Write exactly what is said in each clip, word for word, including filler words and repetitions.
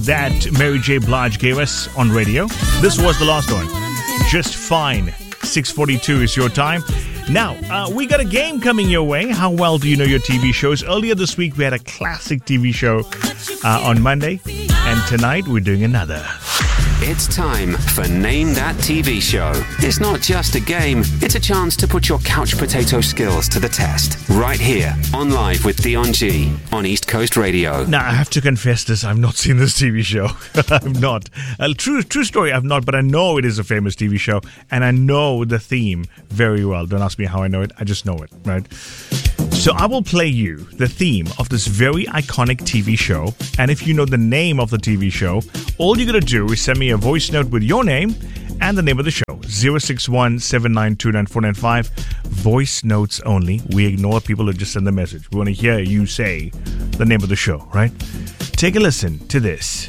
that Mary J. Blige gave us on radio. This was the last one. Just Fine. six forty-two is your time. Now, uh, we got a game coming your way. How well do you know your T V shows? Earlier this week, we had a classic T V show uh, on Monday. And tonight, we're doing another. It's time for Name That T V Show. It's not just a game, it's a chance to put your couch potato skills to the test. Right here, on Live with Dion G, on East Coast Radio. Now, I have to confess this, I've not seen this T V show. I've not. A true, true story, I've not, but I know it is a famous T V show, and I know the theme very well. Don't ask me how I know it, I just know it, right? So I will play you the theme of this very iconic T V show, and if you know the name of the T V show, all you got to do is send me a voice note with your name and the name of the show. zero six one, seven nine two, nine four nine five. Voice notes only. We ignore people who just send the message. We want to hear you say the name of the show, right? Take a listen to this.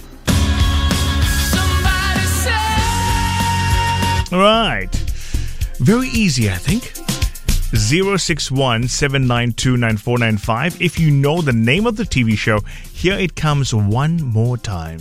All right. Very easy, I think. zero six one, seven nine two, nine four nine five. If you know the name of the T V show, here it comes one more time.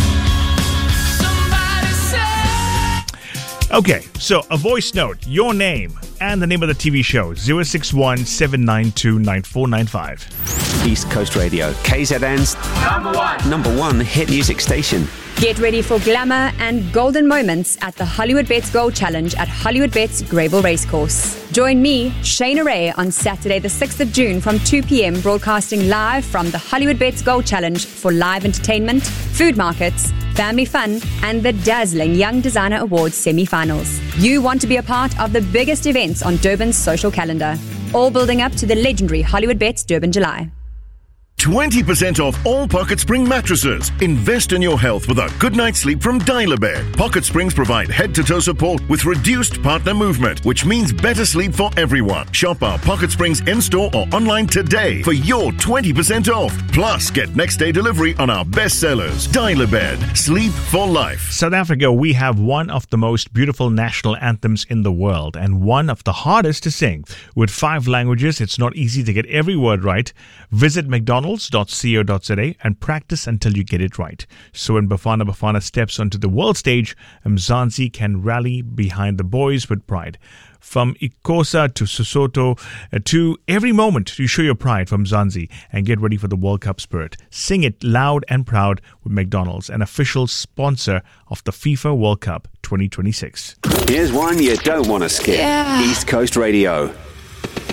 Okay, so a voice note, your name, and the name of the T V show. zero six one, seven nine two, nine four nine five. East Coast Radio, K Z N's number one, number one hit music station. Get ready for glamour and golden moments at the Hollywood Bets Gold Challenge at Hollywood Bets Greyville Racecourse. Join me, Shayna Ray, on Saturday the sixth of June from two p.m. broadcasting live from the Hollywood Bets Gold Challenge for live entertainment, food markets, family fun, and the dazzling Young Designer Awards semi-finals. You want to be a part of the biggest events on Durban's social calendar, all building up to the legendary Hollywood Bets Durban July. twenty percent off all Pocket Spring mattresses. Invest in your health with a good night's sleep from Dial-A-Bed. Pocket Springs provide head-to-toe support with reduced partner movement, which means better sleep for everyone. Shop our Pocket Springs in-store or online today for your twenty percent off. Plus, get next-day delivery on our best sellers. Dial-A-Bed. Sleep for life. South Africa, we have one of the most beautiful national anthems in the world and one of the hardest to sing. With five languages, it's not easy to get every word right. Visit McDonald's dot co dot za and practice until you get it right. So when Bafana Bafana steps onto the world stage, Mzansi can rally behind the boys with pride. From Ikosa to Sesotho uh, to every moment, you show your pride from Mzansi and get ready for the World Cup spirit. Sing it loud and proud with McDonald's, an official sponsor of the FIFA World Cup twenty twenty-six. Here's one you don't want to skip. Yeah. East Coast Radio.